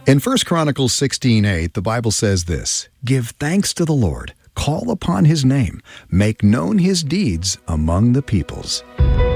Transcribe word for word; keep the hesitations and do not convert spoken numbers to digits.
In First Chronicles sixteen eight, the Bible says this, "Give thanks to the Lord, call upon his name, make known his deeds among the peoples."